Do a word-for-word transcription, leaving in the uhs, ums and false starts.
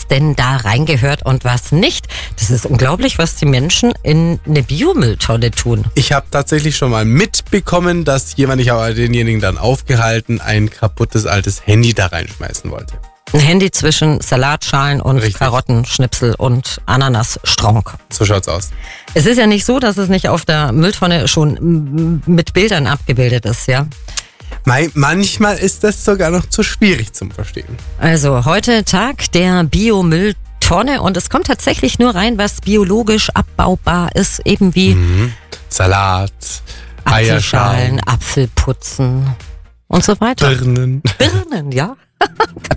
denn da reingehört und was nicht. Das ist unglaublich, was die Menschen in eine Biomülltonne tun. Ich habe tatsächlich schon mal mitbekommen, dass jemand, ich habe denjenigen dann aufgehalten, ein kaputtes altes Handy da reinschmeißen wollte. Ein Handy zwischen Salatschalen und Richtig. Karottenschnipsel und Ananasstronk. So schaut's aus. Es ist ja nicht so, dass es nicht auf der Mülltonne schon m- mit Bildern abgebildet ist, ja. Mei- Manchmal ist das sogar noch zu schwierig zum Verstehen. Also heute Tag der Biomülltonne und es kommt tatsächlich nur rein, was biologisch abbaubar ist, eben wie Mhm. Salat, Apfelschalen, Eierschalen, Apfelputzen und so weiter. Birnen. Birnen, ja.